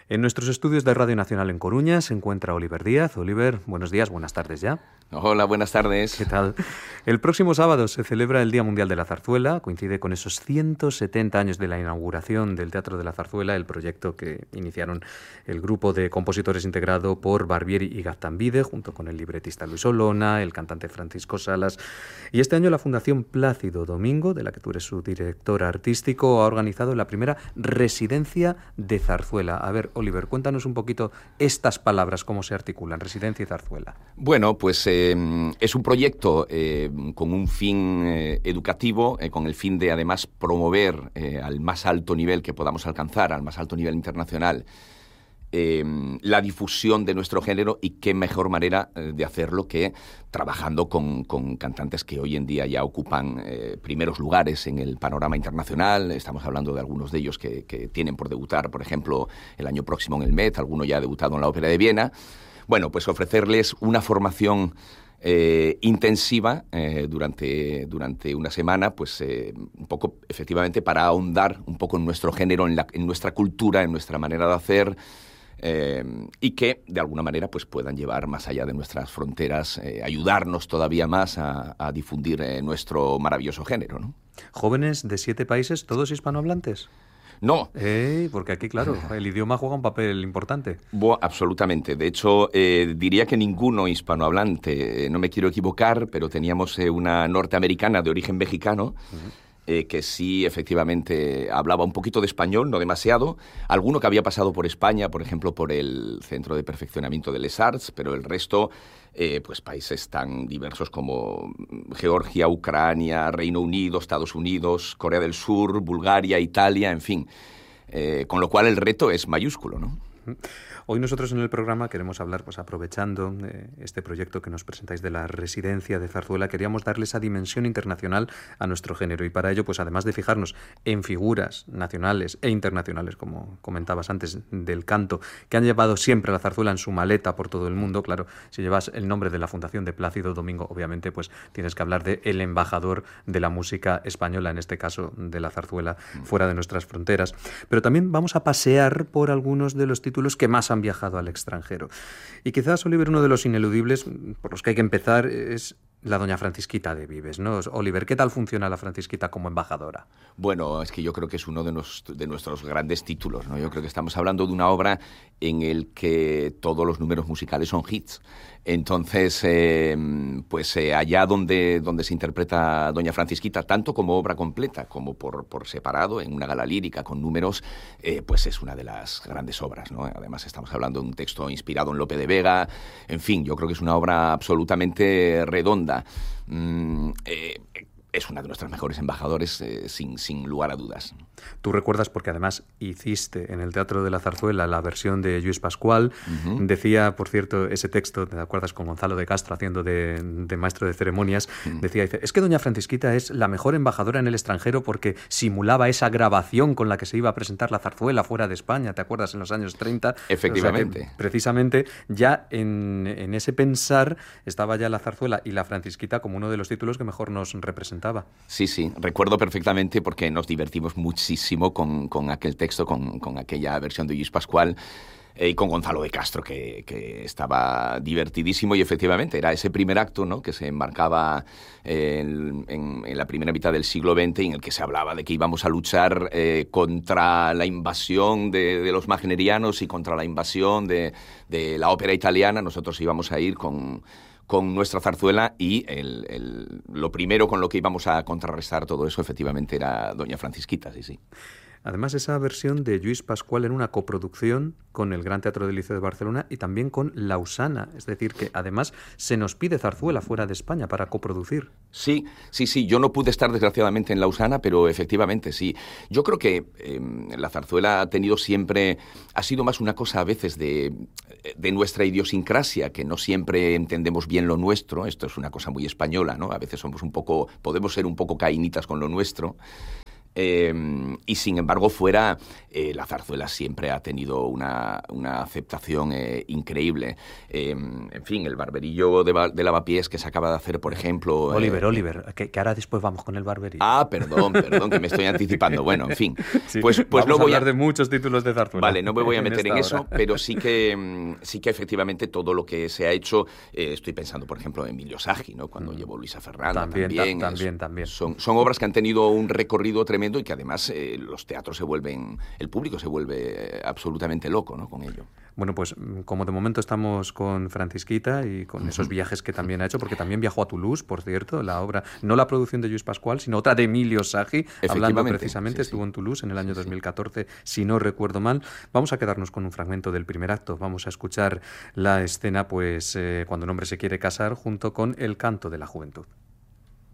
En nuestros estudios de Radio Nacional en Coruña se encuentra Oliver Díaz. Oliver, buenos días, buenas tardes ya. Hola, buenas tardes. ¿Qué tal? El próximo sábado se celebra el Día Mundial de la Zarzuela, coincide con esos 170 años de la inauguración del Teatro de la Zarzuela, el proyecto que iniciaron el grupo de compositores integrado por Barbieri y Gaztambide, junto con el libretista Luis Olona, el cantante Francisco Salas. Y este año la Fundación Plácido Domingo, de la que tú eres su director artístico, ha organizado la primera residencia de zarzuela. A ver, Oliver, cuéntanos un poquito estas palabras, cómo se articulan, residencia y zarzuela. Bueno, pues es un proyecto con un fin educativo, con el fin de además promover al más alto nivel que podamos alcanzar, al más alto nivel internacional, la difusión de nuestro género, y qué mejor manera de hacerlo que trabajando con cantantes que hoy en día ya ocupan primeros lugares en el panorama internacional. Estamos hablando de algunos de ellos que tienen por debutar, por ejemplo, el año próximo en el Met, alguno ya ha debutado en la Ópera de Viena. Bueno, pues ofrecerles una formación intensiva durante una semana, pues un poco efectivamente para ahondar un poco en nuestro género, en nuestra cultura, en nuestra manera de hacer, y que de alguna manera pues puedan llevar más allá de nuestras fronteras, ayudarnos todavía más a difundir nuestro maravilloso género, ¿no? ¿Jóvenes de 7 países, todos hispanohablantes? No. Porque aquí, claro, el idioma juega un papel importante. Absolutamente. De hecho, diría que ninguno hispanohablante. No me quiero equivocar, pero teníamos una norteamericana de origen mexicano, que sí, efectivamente, hablaba un poquito de español, no demasiado. Alguno que había pasado por España, por ejemplo, por el Centro de Perfeccionamiento de Les Arts, pero el resto, pues países tan diversos como Georgia, Ucrania, Reino Unido, Estados Unidos, Corea del Sur, Bulgaria, Italia, en fin. Con lo cual el reto es mayúsculo, ¿no? Hoy nosotros en el programa queremos hablar, pues aprovechando este proyecto que nos presentáis de la residencia de zarzuela, queríamos darle esa dimensión internacional a nuestro género, y para ello, pues además de fijarnos en figuras nacionales e internacionales, como comentabas antes, del canto, que han llevado siempre la zarzuela en su maleta por todo el mundo. Claro, si llevas el nombre de la Fundación de Plácido Domingo, obviamente pues tienes que hablar de el embajador de la música española, en este caso de la zarzuela, fuera de nuestras fronteras. Pero también vamos a pasear por algunos de los títulos que más han viajado al extranjero. Y quizás, Oliver, uno de los ineludibles por los que hay que empezar es la doña Francisquita de Vives, ¿no? Oliver, ¿qué tal funciona la Francisquita como embajadora? Bueno, es que yo creo que es uno de nuestros grandes títulos, ¿no? Yo creo que estamos hablando de una obra en el que todos los números musicales son hits. Entonces, allá donde se interpreta Doña Francisquita, tanto como obra completa como por separado, en una gala lírica con números, pues es una de las grandes obras, ¿no? Además, estamos hablando de un texto inspirado en Lope de Vega. En fin, yo creo que es una obra absolutamente redonda. Es una de nuestras mejores embajadores, sin lugar a dudas. Tú recuerdas, porque además hiciste en el Teatro de la Zarzuela la versión de Lluís Pascual. Decía, por cierto, ese texto, ¿te acuerdas? Con Gonzalo de Castro haciendo de maestro de ceremonias. Dice, es que doña Francisquita es la mejor embajadora en el extranjero porque simulaba esa grabación con la que se iba a presentar la zarzuela fuera de España, ¿te acuerdas? En los años 30. Efectivamente. O sea que, precisamente, ya en ese pensar estaba ya la zarzuela y la Francisquita como uno de los títulos que mejor nos representaba. Sí, recuerdo perfectamente porque nos divertimos muchísimo con aquel texto, con aquella versión de Lluís Pascual, y con Gonzalo de Castro, que estaba divertidísimo, y efectivamente era ese primer acto, ¿no?, que se enmarcaba en la primera mitad del siglo XX, en el que se hablaba de que íbamos a luchar contra la invasión de los wagnerianos y contra la invasión de la ópera italiana. Nosotros íbamos a ir con nuestra zarzuela, y lo primero con lo que íbamos a contrarrestar todo eso efectivamente era doña Francisquita, sí. Además, esa versión de Lluís Pascual era una coproducción con el Gran Teatro del Liceo de Barcelona y también con Lausana. Es decir, que además se nos pide zarzuela fuera de España para coproducir. Sí. Yo no pude estar desgraciadamente en Lausana, pero efectivamente sí. Yo creo que la zarzuela ha sido más una cosa a veces de nuestra idiosincrasia, que no siempre entendemos bien lo nuestro. Esto es una cosa muy española, ¿no? A veces podemos ser un poco caínitas con lo nuestro. y sin embargo fuera la zarzuela siempre ha tenido una aceptación increíble. En fin, el Barberillo de Lavapiés que se acaba de hacer, por ejemplo... Oliver, que ahora después vamos con el Barberillo. Perdón, que me estoy anticipando. Bueno, en fin. Sí, pues vamos no voy a hablar de muchos títulos de zarzuela. Vale, no me voy a meter en eso, hora. pero sí que efectivamente todo lo que se ha hecho, estoy pensando, por ejemplo, en Emilio Sagi, ¿no? Cuando llevó Luisa Ferranda, también. Son obras que han tenido un recorrido tremendo y que además los teatros el público se vuelve absolutamente loco, ¿no? Con ello. Bueno, pues como de momento estamos con Francisquita y con esos viajes que también ha hecho, porque también viajó a Toulouse, por cierto, la obra, no la producción de Lluís Pascual, sino otra de Emilio Sagi, hablando precisamente, estuvo en Toulouse en el año 2014, si no recuerdo mal. Vamos a quedarnos con un fragmento del primer acto, vamos a escuchar la escena, pues, cuando un hombre se quiere casar, junto con El canto de la juventud.